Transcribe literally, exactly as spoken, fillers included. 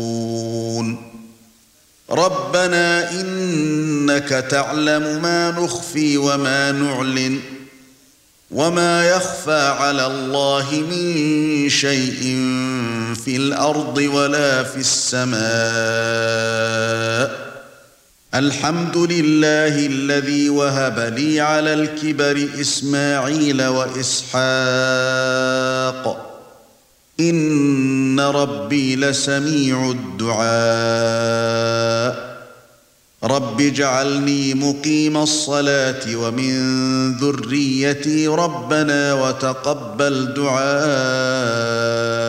رَبَّنَا إِنَّكَ تَعْلَمُ مَا نُخْفِي وَمَا نُعْلِنُ وَمَا يَخْفَى عَلَى اللَّهِ مِن شَيْءٍ فِي الْأَرْضِ وَلَا فِي السَّمَاءِ الْحَمْدُ لِلَّهِ الَّذِي وَهَبَ لِي عَلَى الْكِبَرِ إِسْمَاعِيلَ وَإِسْحَاقَ إِنَّ رَبِّي لَسَمِيعُ الدُّعَاءِ رَبِّ اجْعَلْنِي مُقِيمَ الصَّلَاةِ وَمِن ذُرِّيَّتِي رَبَّنَا وَتَقَبَّلْ دُعَاءِ